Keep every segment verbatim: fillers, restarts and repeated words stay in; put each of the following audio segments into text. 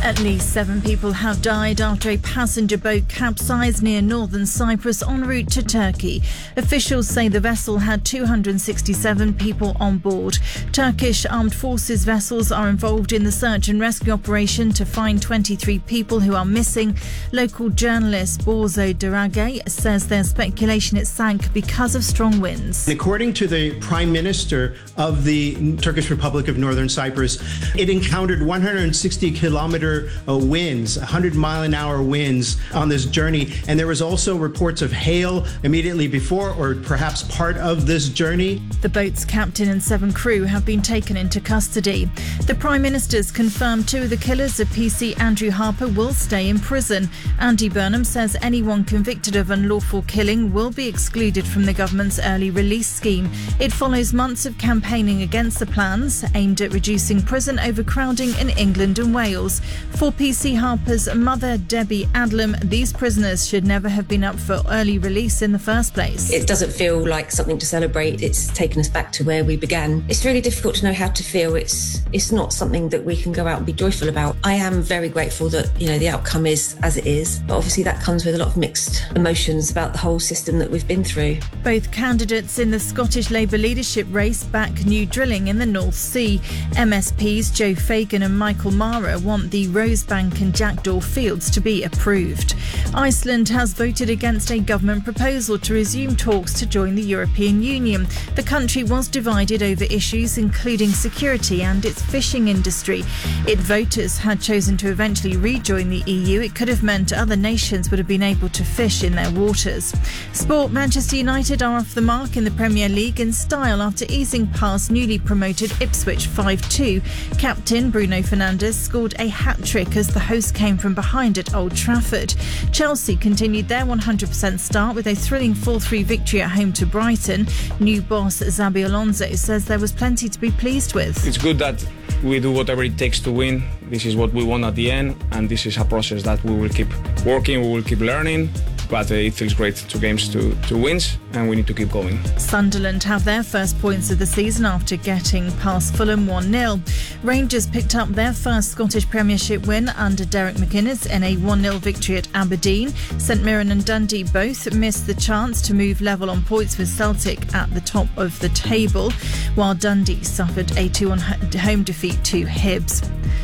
At least seven people have died after a passenger boat capsized near northern Cyprus en route to Turkey. Officials say the vessel had two hundred sixty-seven people on board. Turkish armed forces vessels are involved in the search and rescue operation to find twenty-three people who are missing. Local journalist Borzo Durage says there's speculation it sank because of strong winds. According to the Prime Minister of the Turkish Republic of Northern Cyprus, it encountered one hundred sixty kilometer Uh, winds, one hundred mile an hour winds on this journey. And there was also reports of hail immediately before or perhaps part of this journey. The boat's captain and seven crew have been taken into custody. The Prime Minister's confirmed two of the killers of P C Andrew Harper will stay in prison. Andy Burnham says anyone convicted of unlawful killing will be excluded from the government's early release scheme. It follows months of campaigning against the plans aimed at reducing prison overcrowding in England and Wales. For P C Harper's mother, Debbie Adlam, these prisoners should never have been up for early release in the first place. It doesn't feel like something to celebrate. It's taken us back to where we began. It's really difficult to know how to feel. It's it's not something that we can go out and be joyful about. I am very grateful that, you know, the outcome is as it is. But obviously that comes with a lot of mixed emotions about the whole system that we've been through. Both candidates in the Scottish Labour leadership race back new drilling in the North Sea. M S Ps Joe Fagan and Michael Mara want the Rosebank and Jackdaw fields to be approved. Iceland has voted against a government proposal to resume talks to join the European Union. The country was divided over issues including security and its fishing industry. If voters had chosen to eventually rejoin the E U, it could have meant other nations would have been able to fish in their waters. Sport: Manchester United are off the mark in the Premier League in style after easing past newly promoted Ipswich five two. Captain Bruno Fernandes scored a hat-trick as the host came from behind at Old Trafford. Chelsea continued their one hundred percent start with a thrilling four three victory at home to Brighton. New boss Xabi Alonso says there was plenty to be pleased with. It's good that we do whatever it takes to win. This is what we want at the end, and this is a process that we will keep working, we will keep learning. But uh, it feels great, two games, two, two wins, and we need to keep going. Sunderland have their first points of the season after getting past Fulham one nil. Rangers picked up their first Scottish Premiership win under Derek McInnes in a one nil victory at Aberdeen. St Mirren and Dundee both missed the chance to move level on points with Celtic at the top of the table, while Dundee suffered a two one home defeat to Hibs.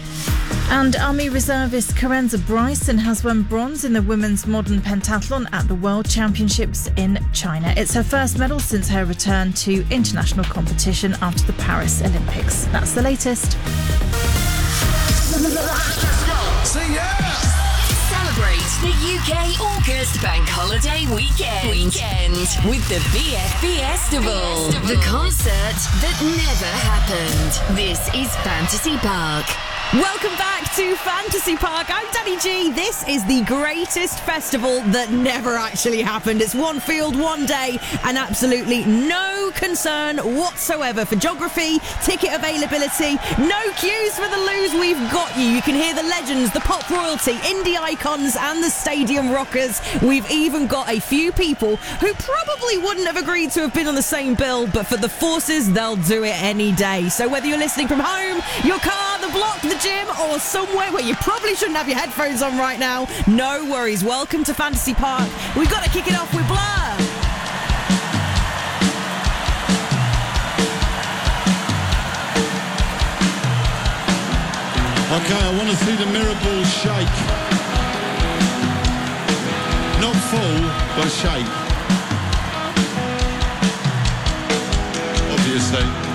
And Army reservist Karenza Bryson has won bronze in the women's modern pentathlon at the World Championships in China. It's her first medal since her return to international competition after the Paris Olympics. That's the latest. See ya! Celebrate the U K August Bank Holiday weekend, weekend with the V F Festival, the concert that never happened. This is Fantasy Park. Welcome back to Fantasy Park. I'm Danny G. This is the greatest festival that never actually happened. It's one field, one day, and absolutely no concern whatsoever for geography, ticket availability, no queues for the loos. We've got you. You can hear the legends, the pop royalty, indie icons, and the stadium rockers. We've even got a few people who probably wouldn't have agreed to have been on the same bill, but for the forces, they'll do it any day. So whether you're listening from home, your car, the block, the gym, or somewhere where you probably shouldn't have your headphones on right now, no worries. Welcome to Fantasy Park. We've got to kick it off with Blur. Okay, I want to see the mirror ball shake. Not full, but shake. Obviously.